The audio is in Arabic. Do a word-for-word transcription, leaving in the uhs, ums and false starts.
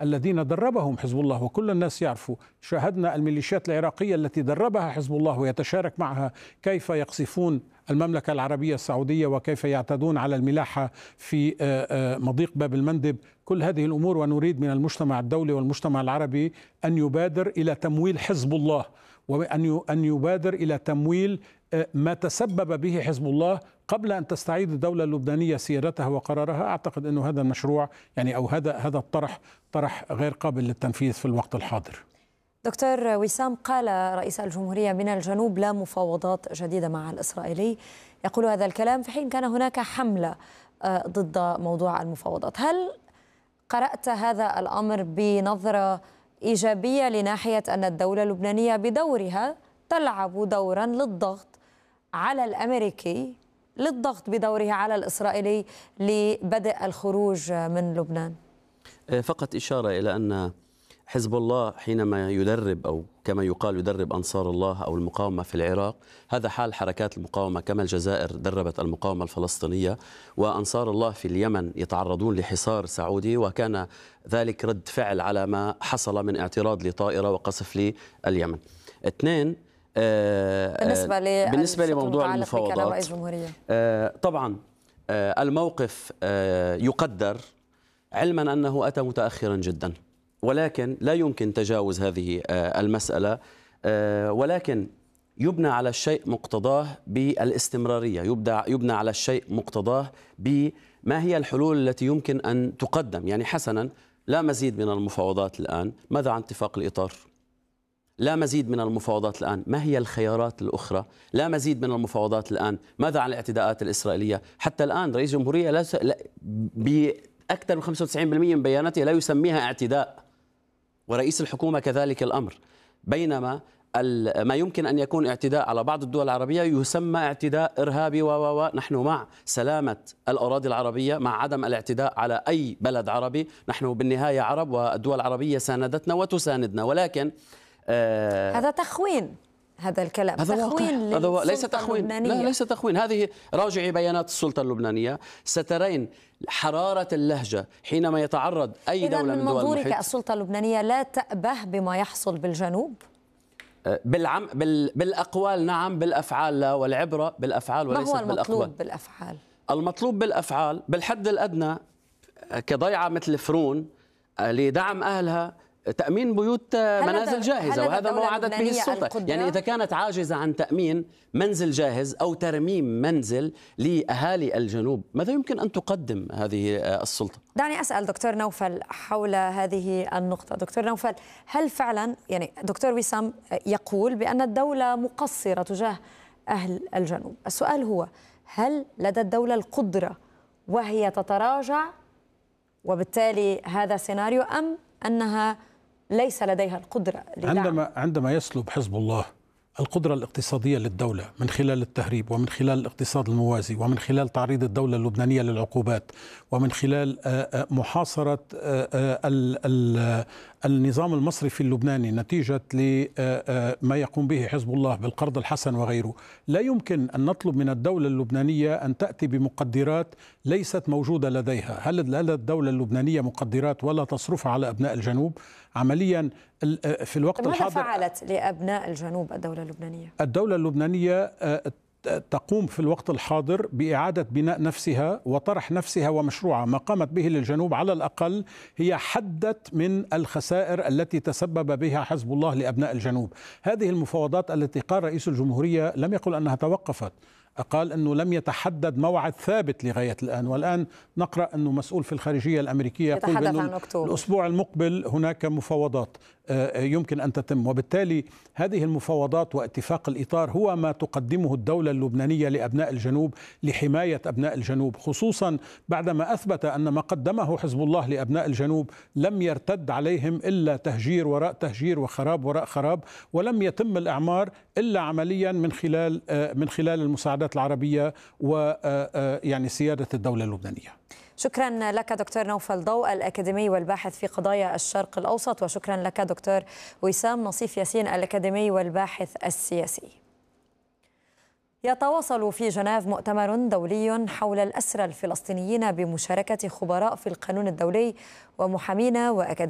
الذين دربهم حزب الله، وكل الناس يعرفوا. شاهدنا الميليشيات العراقية التي دربها حزب الله ويتشارك معها كيف يقصفون المملكة العربية السعودية وكيف يعتدون على الملاحة في مضيق باب المندب. كل هذه الأمور، ونريد من المجتمع الدولي والمجتمع العربي أن يبادر إلى تمويل حزب الله، وأن أن يبادر إلى تمويل ما تسبب به حزب الله قبل أن تستعيد الدولة اللبنانية سيادتها وقرارها. أعتقد أنه هذا المشروع يعني أو هذا هذا الطرح طرح غير قابل للتنفيذ في الوقت الحاضر. دكتور وسام، قال رئيس الجمهورية من الجنوب لا مفاوضات جديدة مع الإسرائيلي، يقول هذا الكلام في حين كان هناك حملة ضد موضوع المفاوضات. هل قرأت هذا الأمر بنظرة إيجابية لناحية أن الدولة اللبنانية بدورها تلعب دورا للضغط على الأمريكي، للضغط بدوره على الإسرائيلي لبدء الخروج من لبنان؟ فقط إشارة إلى أن حزب الله حينما يدرب أو كما يقال يدرب أنصار الله أو المقاومة في العراق، هذا حال حركات المقاومة كما الجزائر دربت المقاومة الفلسطينية، وأنصار الله في اليمن يتعرضون لحصار سعودي، وكان ذلك رد فعل على ما حصل من اعتراض لطائرة وقصف لليمن. اثنين، بالنسبة, بالنسبة لموضوع المفاوضات، طبعا الموقف يقدر علما أنه أتى متأخرا جدا، ولكن لا يمكن تجاوز هذه المسألة، ولكن يبنى على الشيء مقتضاه بالاستمرارية، يبنى على الشيء مقتضاه بما هي الحلول التي يمكن أن تقدم. يعني حسنا، لا مزيد من المفاوضات الآن، ماذا عن اتفاق الإطار؟ لا مزيد من المفاوضات الآن، ما هي الخيارات الأخرى؟ لا مزيد من المفاوضات الآن، ماذا عن الاعتداءات الإسرائيلية؟ حتى الآن رئيس الجمهورية لا س... لا... بأكثر من خمسة وتسعين بالمئة من بياناته لا يسميها اعتداء، ورئيس الحكومة كذلك الأمر، بينما ما يمكن أن يكون اعتداء على بعض الدول العربية يسمى اعتداء إرهابي و و نحن مع سلامة الأراضي العربية، مع عدم الاعتداء على أي بلد عربي. نحن بالنهاية عرب، والدول العربية ساندتنا وتساندنا، ولكن آه هذا تخوين. هذا الكلام هذا تخوين هذا ليس تخوين، لا ليس تخوين. هذه راجعي بيانات السلطة اللبنانية، سترين حرارة اللهجة حينما يتعرض أي دولة من, من دول المحيط. منظورك السلطة اللبنانية لا تأبه بما يحصل بالجنوب؟ بالعم بال بالأقوال نعم، بالأفعال لا، والعبرة بالأفعال وليست بالأقوال. ما هو المطلوب بالأفعال؟ المطلوب بالأفعال بالحد الأدنى كضيعة مثل فرون لدعم أهلها، تأمين بيوت منازل جاهزة، وهذا ما وعدت به السلطة. يعني إذا كانت عاجزة عن تأمين منزل جاهز أو ترميم منزل لأهالي الجنوب، ماذا يمكن أن تقدم هذه السلطة؟ دعني أسأل دكتور نوفل حول هذه النقطة. دكتور نوفل، هل فعلا يعني دكتور وسام يقول بأن الدولة مقصرة تجاه أهل الجنوب؟ السؤال هو، هل لدى الدولة القدرة وهي تتراجع وبالتالي هذا سيناريو، أم أنها ليس لديها القدرة لدعم؟ عندما عندما يسلب حزب الله القدرة الاقتصادية للدولة من خلال التهريب ومن خلال الاقتصاد الموازي ومن خلال تعريض الدولة اللبنانية للعقوبات ومن خلال محاصرة النظام المصرفي اللبناني نتيجة لما يقوم به حزب الله بالقرض الحسن وغيره، لا يمكن أن نطلب من الدولة اللبنانية أن تأتي بمقدرات ليست موجودة لديها. هل لدى الدولة اللبنانية مقدرات ولا تصرفها على أبناء الجنوب؟ عمليا في الوقت الحاضر ماذا فعلت لأبناء الجنوب الدولة اللبنانية؟ الدولة اللبنانية تقوم في الوقت الحاضر بإعادة بناء نفسها وطرح نفسها ومشروعها. ما قامت به للجنوب على الأقل هي حدت من الخسائر التي تسبب بها حزب الله لأبناء الجنوب. هذه المفاوضات التي قال رئيس الجمهورية لم يقل أنها توقفت، قال أنه لم يتحدد موعد ثابت لغاية الآن، والآن نقرأ أنه مسؤول في الخارجية الأمريكية يقول بأنه الأسبوع المقبل هناك مفاوضات يمكن أن تتم، وبالتالي هذه المفاوضات واتفاق الإطار هو ما تقدمه الدولة اللبنانية لأبناء الجنوب لحماية أبناء الجنوب، خصوصا بعدما أثبت أن ما قدمه حزب الله لأبناء الجنوب لم يرتد عليهم إلا تهجير وراء تهجير وخراب وراء خراب، ولم يتم الإعمار إلا عمليا من خلال من خلال المساعدات العربية ويعني سيادة الدولة اللبنانية. شكرا لك دكتور نوفل ضوء، الأكاديمي والباحث في قضايا الشرق الأوسط، وشكرا لك دكتور وسام نصيف ياسين الأكاديمي والباحث السياسي. يتواصل في جنيف مؤتمر دولي حول الأسرى الفلسطينيين بمشاركة خبراء في القانون الدولي ومحامين وأكاديميين